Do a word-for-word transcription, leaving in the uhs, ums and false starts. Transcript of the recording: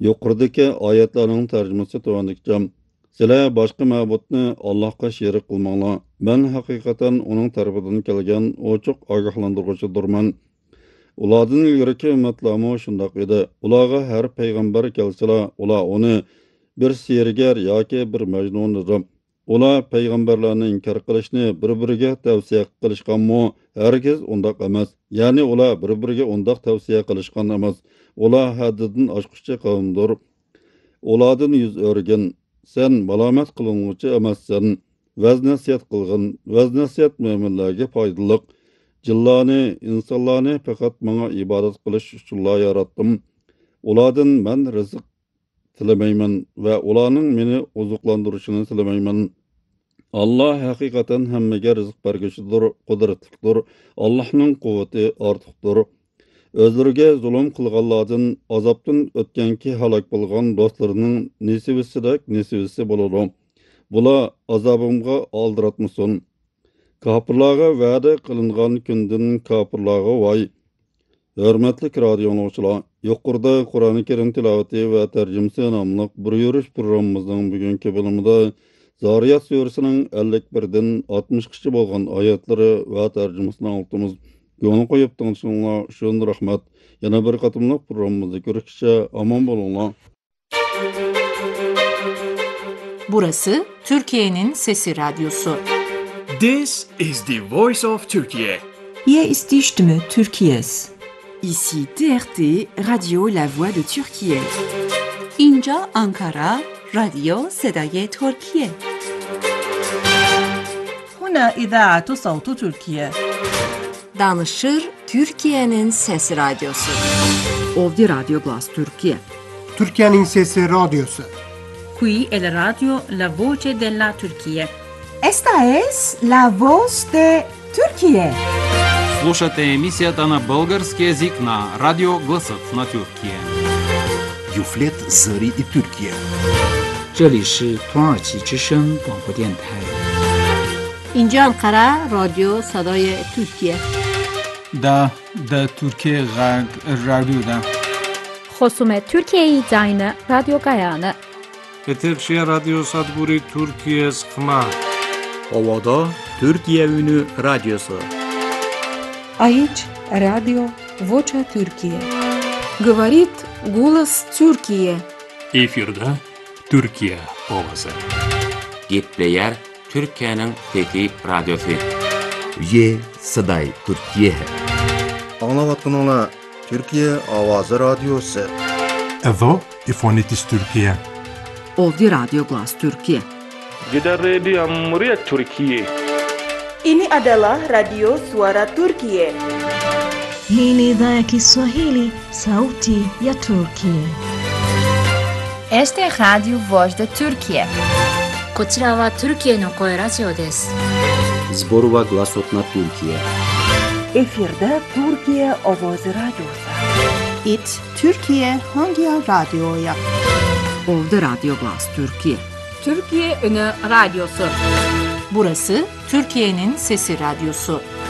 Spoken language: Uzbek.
Yuqoridagi oyatlarning tarjimasi tuvandikcha: Sizlar boshqa ma'budni Allohga sherik qilmanglar. Men haqiqatan uning tarafidan kelgan ochiq ogohlantiruvchidirman. Ulardan ilgariki ummatlarmi shundoq edi. Ularga har payg'ambar kelsalar, ular uni bir sergar yoki bir majnun dedi. Ular payg'ambarlarni inkor qilishni bir-biriga tavsiya qilishganmi? Hargiz undoq emas. Ya'ni ular bir-biriga undoq tavsiya qilishgan emas. Ular haddidan oshquchi qavmdir. Ulardan yuz o'rgin. Sen malomat qilinguvchi emassan. Vaz-nasihat qilgin. Vaz-nasihat mo'minlarga foydali. Jillani, insonlarni faqat menga ibodat qilish uchun yaratdim. Ulardan men rizq tilamayman va ularning meni oziqlantirishini tilamayman. Allah haqiqatan hammaga rizq berguchidir, qudratlidir. Allohning quvvati ortiqdir. O'zlariga zulm qilganlardan, azobdan o'tganki halok bo'lgan do'stlarining nesibisidek nesibisi bo'ladi. Bular azobimga oldiratmasin. Kafirlarga va'da qilingan kundan kafirlarga voy. Hörmətli radio dinləyicilər, yuqorida Qur'oni Karim tilavati va tarjimasi nomli bir yurish programmamizning bugungi bo'limida Zariyat surasining ellik birdan oltmishgacha bo'lgan oyatlari va tarjimasini oltimiz. Yo'l qo'yib tanışыңlar uchun rahmat. Yana bir qatimliq programmamızda görüşüşe aman bolunlar. Burası Türkiye'nin Sesi Radyosu. This is the voice of Turkey. Hier ist die Stimme Türkiye's. Ici T R T, Radio La Voix de Turquie. اینجا Ankara, رادیو صدای ترکیه. هنا إذاعة صوت تركيا. Danışır Türkiye'nin Sesi Radyosu. Ovdi Radyo Glas Türkiye. Türkiye'nin Sesi Radyosu. Qui è la radio La Voce della Turquía. Esta es la voz de Turquía. Слушате емисията на български език на Радио Гласът на Тюркия. Юфлет Зари и Тюркия. 这里是土耳其之声广播电台。 اینجا انقره رادیو صدای ترکیه. دا دا ترکیه غرب رادیو دا. خصوم ترکیه داینه رادیو گایانه. Etekşehir Radyo Sadburi Türkiye Sıkma. Ovada Türkiye Ünü Radyosu. Aici Radio Vocea Türkiye. Говорит голос Türkiye. Efirde Türkiye ovası. Gepleyer Türkiye'nin Fethi Radyosu. Ye Saday Türkiye. Anlavatkanlar Türkiye Avazı Radyosu. Evo İfonitis Türkiye. Ovdi Radyo Glas Türkiye. Kita Radio Muryat Türkiye. Ini adalah Radio Suara Turkiye. Hii ni idhaa ya Kiswahili, sauti ya Turkiye. Este Radio Voz de Turkiye. こちらはトルキエの声ラジオです。 Zborova Glasot na Türkiye. Efirde Türkiye Ovozi Radyosu. It Türkiye hangi radyoya? Ovdi Radyo Glas Türkiye. Türkiye Ünü Radyosu. Burası Türkiye'nin Sesi Radyosu.